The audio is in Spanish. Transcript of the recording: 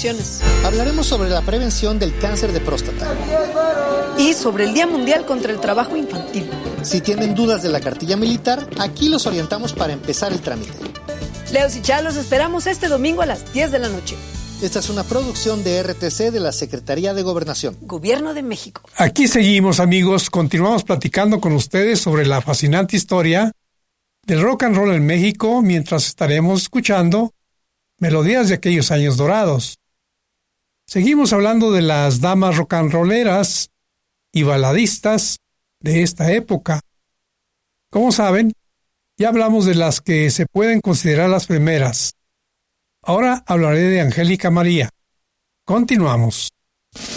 infecciones. Hablaremos sobre la prevención del cáncer de próstata. Y sobre el Día Mundial contra el Trabajo Infantil. Si tienen dudas de la cartilla militar, aquí los orientamos para empezar el trámite. Leos y Chá, los esperamos este domingo a las 10 de la noche. Esta es una producción de RTC de la Secretaría de Gobernación. Gobierno de México. Aquí seguimos, amigos. Continuamos platicando con ustedes sobre la fascinante historia del rock and roll en México, mientras estaremos escuchando melodías de aquellos años dorados. Seguimos hablando de las damas rock and rolleras y baladistas de esta época. Como saben, ya hablamos de las que se pueden considerar las primeras. Ahora hablaré de Angélica María. Continuamos.